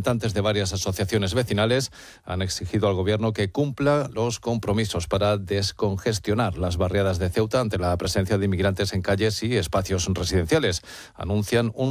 representantes de varias asociaciones vecinales han exigido al Gobierno que cumpla los compromisos para descongestionar las barriadas de Ceuta ante la presencia de inmigrantes en calles y espacios residenciales. Anuncian un